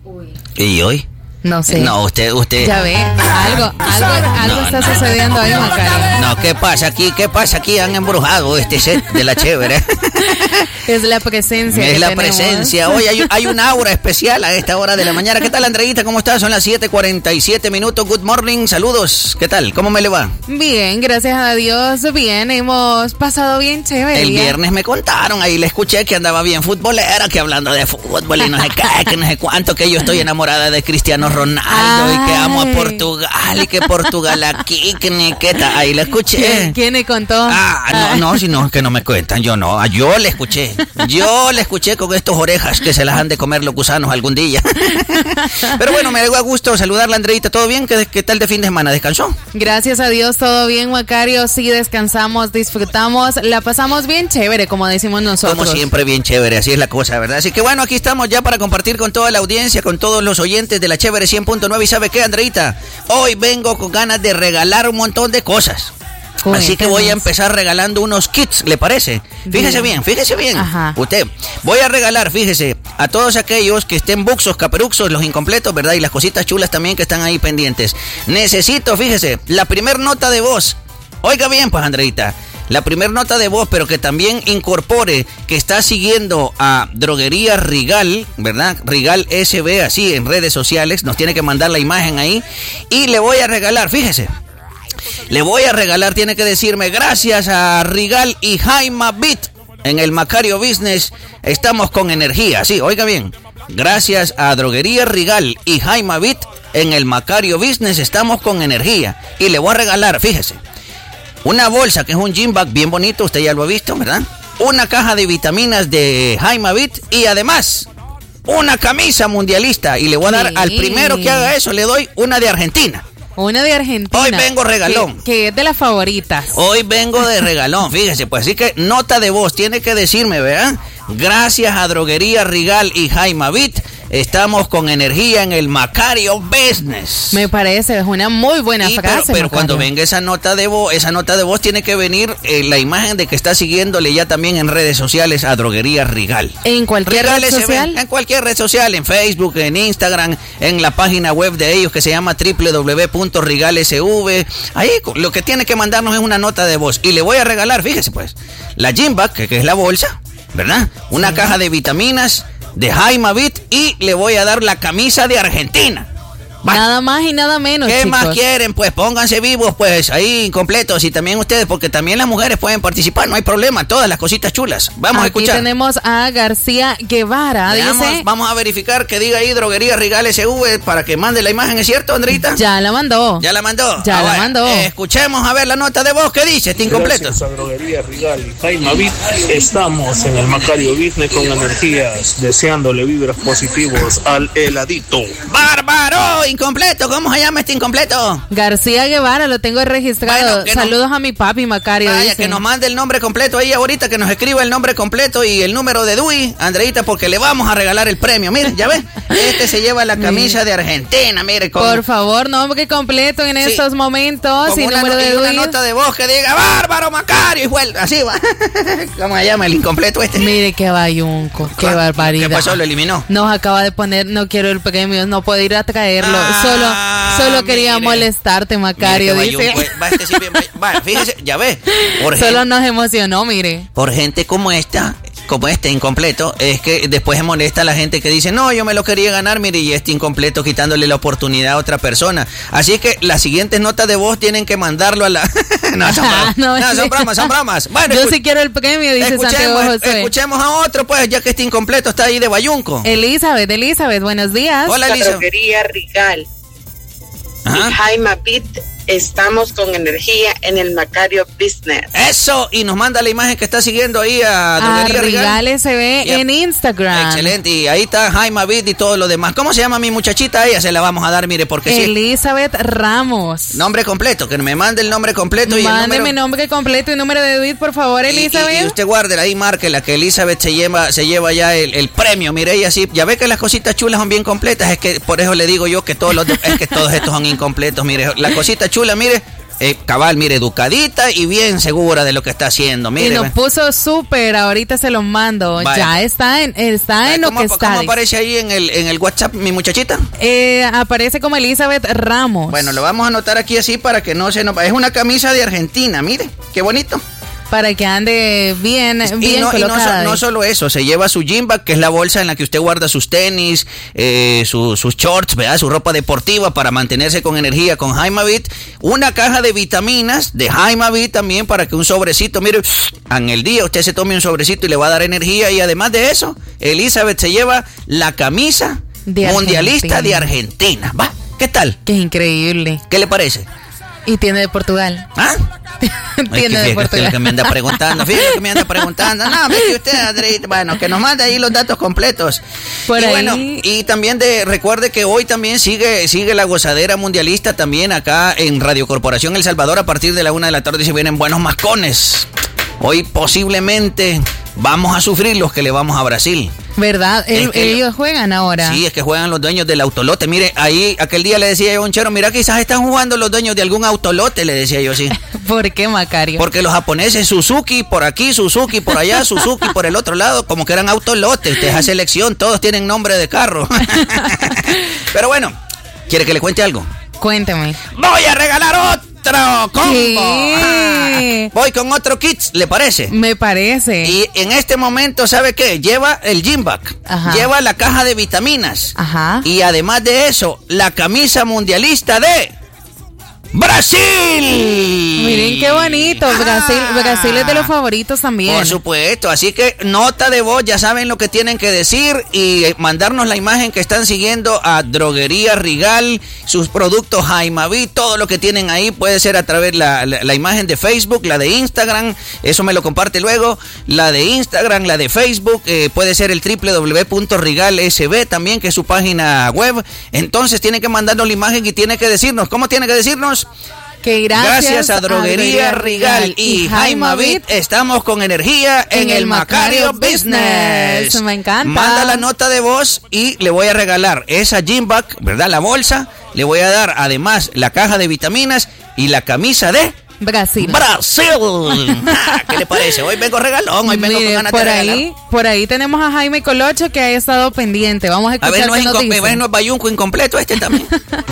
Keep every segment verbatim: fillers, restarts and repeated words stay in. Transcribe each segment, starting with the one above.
Uy. ¿Y hoy? No sé. No, usted, usted. Ya ve, algo, algo, algo no, está sucediendo ahí, Macario. No, ¿qué pasa aquí? ¿Qué pasa aquí? Han embrujado este set de la chévere. Es la presencia. Es que la tenemos. presencia. Hoy hay, hay un aura especial a esta hora de la mañana. ¿Qué tal, Andreita? ¿Cómo estás? Son las siete cuarenta y siete minutos. Good morning. Saludos. ¿Qué tal? ¿Cómo me le va? Bien, gracias a Dios. Bien, hemos pasado bien chévere. El viernes me contaron, ahí le escuché que andaba bien futbolera, que hablando de fútbol y no sé qué, que no sé cuánto, que yo estoy enamorada de Cristiano Ronaldo. Ay. Y que amo a Portugal y que Portugal aquí, que ni qué tal. Ahí le escuché. ¿Quién, ¿Quién le contó? Ah, no, no, si no, que no me cuentan, yo no, yo le escuché. Yo le escuché con estas orejas que se las han de comer los gusanos algún día. Pero bueno, me da gusto saludarla, Andreita. ¿Todo bien? ¿Qué, qué tal de fin de semana? ¿Descansó? Gracias a Dios, todo bien, Macario. Sí, descansamos, disfrutamos, la pasamos bien chévere, como decimos nosotros. Como siempre, bien chévere, así es la cosa, ¿verdad? Así que bueno, aquí estamos ya para compartir con toda la audiencia, con todos los oyentes de la Chévere cien punto nueve. ¿Y sabe qué, Andreita? Hoy vengo con ganas de regalar un montón de cosas. Así que voy a empezar regalando unos kits, ¿le parece? Fíjese bien, fíjese bien. Ajá. Usted, voy a regalar, fíjese, a todos aquellos que estén buxos, caperuxos, los incompletos, ¿verdad? Y las cositas chulas también que están ahí pendientes. Necesito, fíjese, la primer nota de voz. Oiga bien, pues, Andreita. La primer nota de voz, pero que también incorpore que está siguiendo a Droguería Rigal, ¿verdad? Rigal S B, así, en redes sociales. Nos tiene que mandar la imagen ahí. Y le voy a regalar, fíjese. Le voy a regalar, tiene que decirme, gracias a Rigal y Jaima Beat en el Macario Business, estamos con energía. Sí, oiga bien, gracias a Droguería Rigal y Jaima Beat en el Macario Business, estamos con energía. Y le voy a regalar, fíjese, una bolsa que es un gym bag bien bonito, usted ya lo ha visto, ¿verdad? Una caja de vitaminas de Jaima Beat y además una camisa mundialista. Y le voy a dar, sí, al primero que haga eso, le doy una de Argentina. Una de Argentina. Hoy vengo regalón. Que, que es de las favoritas. Hoy vengo de regalón, fíjese, pues así que nota de voz, tiene que decirme, ¿verdad? Gracias a Droguería Rigal y Jaima Beat, estamos con energía en el Macario Business. Me parece, es una muy buena y, frase. Pero, pero cuando venga esa nota de voz, esa nota de voz tiene que venir eh, la imagen de que está siguiéndole ya también en redes sociales a Droguería Rigal. ¿En cualquier Rigal red social? En cualquier red social, en Facebook, en Instagram, en la página web de ellos que se llama doble u doble u doble u punto rigal s v. Ahí lo que tiene que mandarnos es una nota de voz. Y le voy a regalar, fíjese pues, la gym bag, que, que es la bolsa, ¿verdad? Una sí. caja de vitaminas de Jaima Beat y le voy a dar la camisa de Argentina. Vale. Nada más y nada menos, ¿Qué chicos? más quieren? Pues pónganse vivos, pues ahí completos, y también ustedes, porque también las mujeres pueden participar, no hay problema, todas las cositas chulas. Vamos Aquí a escuchar. Aquí tenemos a García Guevara, Veamos, dice. Vamos a verificar que diga ahí Droguería Rigal S V para que mande la imagen, ¿es cierto, Andreita? Ya la mandó. Ya la mandó. Ya ah, la bueno. mandó. Eh, escuchemos a ver la nota de voz que dice, está incompleto. Gracias a Droguería Rigal y Jaima Beat, estamos en el Macario Business con energías, deseándole vibras positivos al heladito. ¡Bárbaro! Incompleto, ¿cómo se llama este incompleto? García Guevara, lo tengo registrado. Bueno, Saludos nos... a mi papi Macario. Vaya, dice. Que nos mande el nombre completo ahí ahorita, que nos escriba el nombre completo y el número de D U I, Andreita, porque le vamos a regalar el premio. Miren, ya ves, este se lleva la camisa de Argentina, mire. Con... Por favor, nombre completo en sí. estos momentos y una, número de y D U I. Una nota de voz que diga, ¡bárbaro, Macario! Y vuelve, así va. ¿Cómo se llama el incompleto este? Mire qué bayunco, qué ¿Qué? barbaridad. ¿Qué pasó? ¿Lo eliminó? Nos acaba de poner, no quiero el premio, no puedo ir a traerlo. Ah, solo solo quería mire, molestarte, Macario, dice. Bayunco, va, este sí, va, fíjese, ya ves. Solo gente, nos emocionó, mire. Por gente como esta, como este incompleto, es que después se molesta a la gente que dice, no, yo me lo quería ganar, mire, y este incompleto quitándole la oportunidad a otra persona. Así que las siguientes notas de voz tienen que mandarlo a la... no, son bromas, no, no, son bromas, son bromas. Bueno, yo sí quiero el premio, dice Santiago José. Escuchemos a otro, pues, ya que este incompleto está ahí de bayunco. Elizabeth, Elizabeth, buenos días. Hola, Elizabeth. Droguería Rigal. Y Jaima Beat, estamos con energía en el Macario Business. Eso, y nos manda la imagen que está siguiendo ahí a Droguería Rigal S B en Instagram. Excelente, y ahí está Jaima Beat y todo lo demás. ¿Cómo se llama mi muchachita? Ella se la vamos a dar, mire, porque Elizabeth sí. Ramos. Nombre completo, que me mande el nombre completo. Mándeme y el número... nombre completo y número de D U I, por favor, Elizabeth. Y, y, y usted guárdela ahí, márquela, que Elizabeth se lleva, se lleva ya el, el premio. Mire, ella sí, ya ve que las cositas chulas son bien completas, es que por eso le digo yo que todos los de, es que todos estos son incompletos. Mire, la cosita chula, mire, Eh, cabal, mire, educadita y bien segura de lo que está haciendo. Mire, y nos ve. puso súper, ahorita se los mando. Vaya. Ya está en, está en lo ¿Cómo, que ¿Cómo está. aparece ahí en el, en el WhatsApp mi muchachita? Eh, aparece como Elizabeth Ramos. Bueno, lo vamos a anotar aquí así para que no se nos... Es una camisa de Argentina, mire, qué bonito. Para que ande bien, Y bien no, y no, colocada. so- no solo eso, se lleva su gym bag, que es la bolsa en la que usted guarda sus tenis, eh, su- sus shorts, ¿verdad? Su ropa deportiva para mantenerse con energía con Jaimavit. Una caja de vitaminas de Jaimavit también para que un sobrecito, mire, en el día usted se tome un sobrecito y le va a dar energía. Y además de eso, Elizabeth se lleva la camisa De mundialista Argentina. de Argentina. ¿Va? ¿Qué tal? Que es increíble. ¿Qué le parece? Y tiene de Portugal. ¿Ah? Tiene de Es que Portugal. lo que me anda preguntando, fíjate lo que me anda preguntando. No, mire usted, Andreita, bueno, que nos mande ahí los datos completos. Por y ahí. bueno, y también de recuerde que hoy también sigue sigue la gozadera mundialista también acá en Radio Corporación El Salvador a partir de la una de la tarde se vienen buenos mascones. Hoy posiblemente vamos a sufrir los que le vamos a Brasil. ¿Verdad? Es El- que- ellos juegan ahora. Sí, es que juegan los dueños del autolote. Mire, ahí aquel día le decía yo a un chero, mira, quizás están jugando los dueños de algún autolote, le decía yo así. ¿Por qué, Macario? Porque los japoneses, Suzuki por aquí, Suzuki por allá, Suzuki por el otro lado, como que eran autolotes. Usted esa selección, todos tienen nombre de carro. Pero bueno, ¿quiere que le cuente algo? Cuénteme. Voy a regalar otro combo. Sí. Ajá. Voy con otro kit, ¿le parece? Me parece. Y en este momento, ¿sabe qué? Lleva el gym bag, Ajá. lleva la caja de vitaminas. Ajá. Y además de eso, la camisa mundialista de Brasil. Miren qué bonito. Brasil, Brasil es de los favoritos también. Por supuesto, así que nota de voz, ya saben lo que tienen que decir y eh, mandarnos la imagen que están siguiendo a Droguería Rigal, sus productos Jaimavit, todo lo que tienen ahí puede ser a través de la, la, la imagen de Facebook, la de Instagram, eso me lo comparte luego, la de Instagram, la de Facebook, eh, puede ser el doble u doble u doble u punto rigal s b también, que es su página web. Entonces tienen que mandarnos la imagen y tiene que decirnos, ¿cómo tiene que decirnos? Que gracias, Gracias a Droguería Rigal y Jaimavit estamos con energía en el Macario Business. Me encanta. Manda la nota de voz y le voy a regalar esa gym bag, ¿verdad? La bolsa. Le voy a dar además la caja de vitaminas y la camisa de Brasil. Brasil. Ah, ¿qué le parece? Hoy vengo regalón, hoy vengo Mire, con ganas por de regalar. ahí, por ahí tenemos a Jaime Colocho que ha estado pendiente. Vamos a A escuchar ver, no es, qué nos incom- dice. a ver, no es bayunco incompleto este también.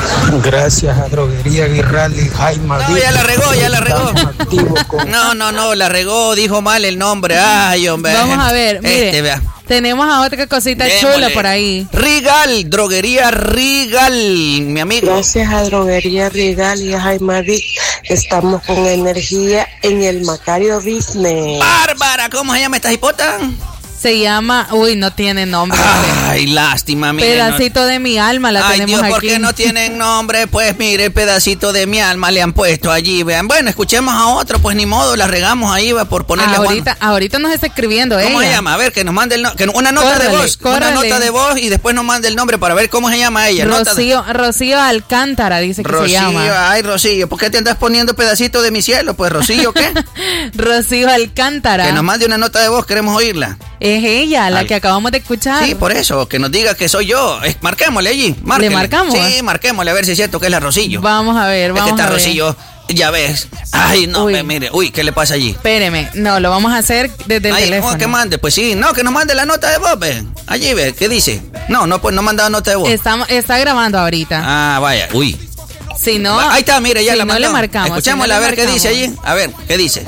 Gracias a Droguería Guirral y Jaime. No, ya la regó, ya la regó. Estamos activos con- No, no, no, la regó, dijo mal el nombre. Ay, hombre. Vamos a ver, mire. Este, vea. Tenemos a otra cosita Démosle. chula por ahí. Rigal, Droguería Rigal, mi amigo. Gracias a Droguería Rigal y a Jaimavit estamos con energía en el Macario Business. Bárbara, ¿cómo se llama esta hipota? Se llama, uy, no tiene nombre. Ay, lástima, mire. Pedacito de mi alma la Ay, tenemos Dios, aquí. ¿por qué no tienen nombre? Pues mire, el pedacito de mi alma le han puesto allí, vean. Bueno, escuchemos a otro, pues ni modo, la regamos ahí, va, por ponerle a Juan. ahorita, ahorita nos está escribiendo ¿Cómo ella. se llama? A ver, que nos mande el no- que una nota de Córrele, voz, córrele. una nota de voz y después nos mande el nombre para ver cómo se llama ella. Nota de- Rocío, Rocío Alcántara dice que se Rocío, llama. ay, Rocío, ¿por qué te andas poniendo pedacito de mi cielo? Pues, Rocío, ¿qué? Rocío Alcántara. Que nos mande una nota de voz, queremos oírla. Es ella, la Ay. que acabamos de escuchar. Sí, por eso, que nos diga que soy yo. Eh, marquémosle allí, márquele. marcamos? Sí, marquémosle a ver si es cierto que es la Rocío. Vamos a ver, Es que vamos está a ver. Rocío, ya ves. Ay, no, Uy. me- mire, uy, ¿qué le pasa allí? Espéreme, no, lo vamos a hacer desde el Ay, teléfono. no, que mande, pues sí, no, que nos mande la nota de voz, ve. Allí, ve, ¿qué dice? No, no, pues no mandado nota de voz. Estamos, está grabando ahorita. Ah, vaya, uy. Si no, Ahí está, mire, ya si la no mandó. le marcamos. Escuchémosla si no a le ver qué dice marcamos. allí. A ver, ¿qué dice?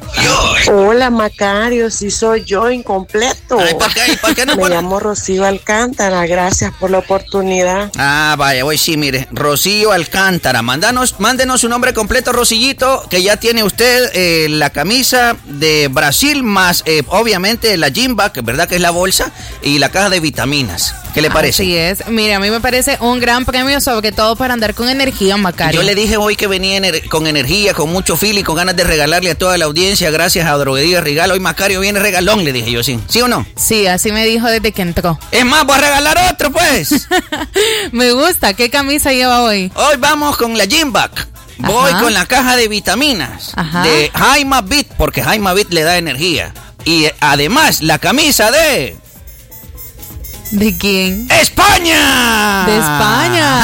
Hola Macario, si soy yo incompleto. Ay, ¿por qué? ¿Por qué no Me pone? llamo Rocío Alcántara, gracias por la oportunidad. Ah, vaya, hoy sí, mire, Rocío Alcántara, mándanos, mándenos su nombre completo, Rocillito, que ya tiene usted eh, la camisa de Brasil más, eh, obviamente, la gym bag, ¿verdad? Que es la bolsa, y la caja de vitaminas. ¿Qué le parece? Así es. Mire, a mí me parece un gran premio, sobre todo para andar con energía, Macario. Yo le dije hoy que venía ener- con energía, con mucho feel y con ganas de regalarle a toda la audiencia, gracias a Droguería Rigal. Hoy Macario viene regalón, le dije yo, ¿sí? ¿Sí o no? Sí, así me dijo desde que entró. Es más, voy a regalar otro, pues. Me gusta. ¿Qué camisa lleva hoy? Hoy vamos con la gym bag. Voy Ajá. con la caja de vitaminas Ajá. de Jaimavit, porque Jaimavit le da energía. Y eh, además, la camisa de ¿De quién? España. De España.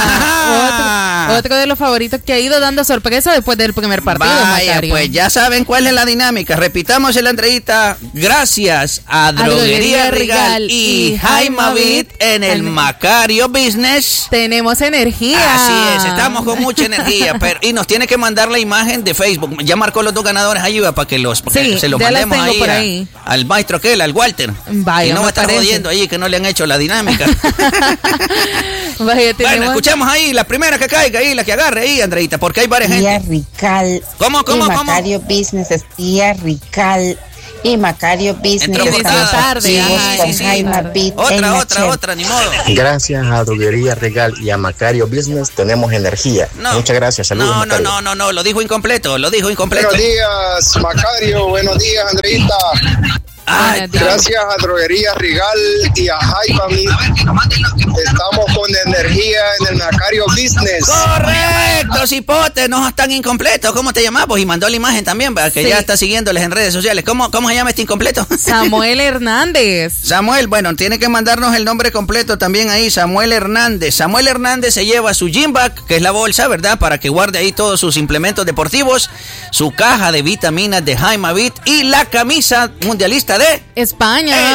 Ah. Otro, otro de los favoritos que ha ido dando sorpresa después del primer partido, Vaya, Macario. pues ya saben cuál es la dinámica. Repitamos en la entrevista. Gracias a Droguería Regal y Jaime Vid en el Macario Business. Tenemos energía. Así es, estamos con mucha energía. Pero, y nos tiene que mandar la imagen de Facebook. Ya marcó los dos ganadores ahí para que los Sí, se los ya las mandemos tengo ahí, por a- ahí. al maestro aquel, al Walter. Vaya, y no me va a estar parece. jodiendo ahí que no le han hecho la dinámica. Vaya, tenemos... Bueno, escuchamos ahí la primera que caiga ahí, la que agarre ahí, Andreita, porque hay varias Tía gente. Rical. ¿Cómo, cómo, y cómo? Macario Business es Tía Rical y Macario Business. Entró muy Estamos tarde, activos ajá, con sí, sí. Jaime Vid en Otra, la otra, chef. otra, ni modo. Gracias a Droguería Regal y a Macario Business tenemos energía. No. Muchas gracias, saludos. No, no, Macario. no, no, no, lo dijo incompleto, lo dijo incompleto. Buenos días, Macario. Buenos días, Andreita. Ay, Buenos días. Gracias a Droguería Regal y a Jaime. Estamos con energía en el Macario Business. correcto, cipote, no están incompletos. ¿Cómo te llamas? Pues y mandó la imagen también, ¿verdad? Que Sí. ya está siguiéndoles en redes sociales. ¿Cómo, cómo se llama este incompleto? Samuel Hernández. Samuel, bueno, tiene que mandarnos el nombre completo también ahí, Samuel Hernández. Samuel Hernández se lleva su gym bag, que es la bolsa, ¿verdad? Para que guarde ahí todos sus implementos deportivos, su caja de vitaminas de Jaime Vid y la camisa mundialista de España.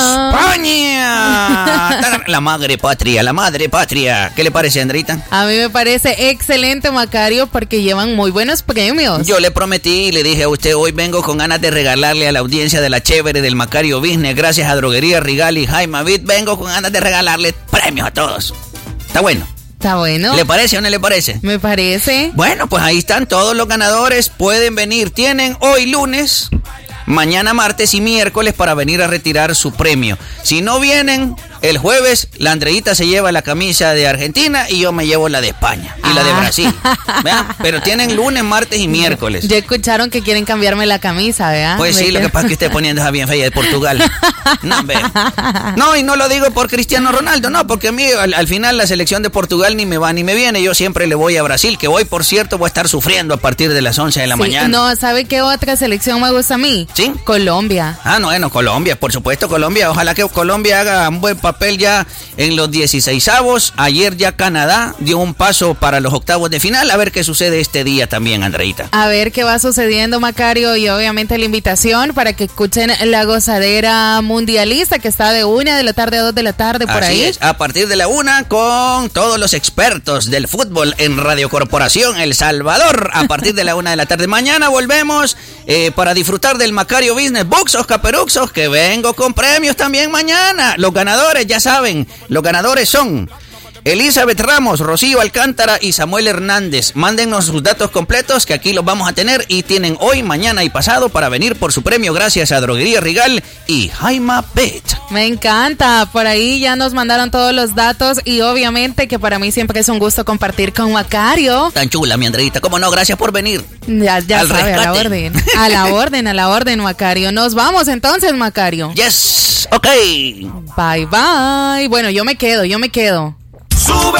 España. La madre patria, la madre patria. ¿Qué le parece, Andreita? A mí me parece excelente, Macario, porque llevan muy buenos premios. Yo le prometí y le dije a usted, hoy vengo con ganas de regalarle a la audiencia de la chévere del Macario Business, gracias a Droguería Regal y Jaime Vid, vengo con ganas de regalarle premios a todos. Está bueno. Está bueno. ¿Le parece o no le parece? Me parece. Bueno, pues ahí están todos los ganadores, pueden venir. Tienen hoy lunes, mañana martes y miércoles para venir a retirar su premio. Si no vienen, el jueves la Andreita se lleva la camisa de Argentina y yo me llevo la de España y la de Ah. Brasil. ¿Vean? Pero tienen lunes, martes y miércoles. Ya escucharon que quieren cambiarme la camisa, ¿verdad? Pues sí, lo que pasa es que usted poniendo esa bien fea de Portugal. No, hombre. No, y no lo digo por Cristiano Ronaldo, no, porque a mí al, al final la selección de Portugal ni me va ni me viene. Yo siempre le voy a Brasil, que hoy, por cierto, voy a estar sufriendo a partir de las once de la Sí, mañana. no, ¿sabe qué otra selección me gusta a mí? ¿Sí? Colombia. Ah, no, bueno, Colombia, por supuesto, Colombia. Ojalá que Colombia haga un buen papel ya en los dieciseisavos. Ayer ya Canadá dio un paso para los octavos de final. A ver qué sucede este día también, Andreita. A ver qué va sucediendo, Macario, y obviamente la invitación para que escuchen la gozadera mundialista que está de una de la tarde a dos de la tarde por Así ahí. es, a partir de la una con todos los expertos del fútbol en Radio Corporación El Salvador. A partir de la una de la tarde. Mañana volvemos eh, para disfrutar del Macario Business Buxos, Caperuxos, que vengo con premios también mañana. Los ganadores, ya saben, los ganadores son Elizabeth Ramos, Rocío Alcántara y Samuel Hernández. Mándennos sus datos completos que aquí los vamos a tener y tienen hoy, mañana y pasado para venir por su premio gracias a Droguería Regal y Jaime Vid. Me encanta, por ahí ya nos mandaron todos los datos y obviamente que para mí siempre es un gusto compartir con Macario. Tan chula, mi Andreita. ¿Cómo no? Gracias por venir. Ya, ya Al sabe, a la rescate. orden. A la orden, a la orden, Macario. Nos vamos entonces, Macario. Yes, ok. Bye, bye. Bueno, yo me quedo, yo me quedo. Sube.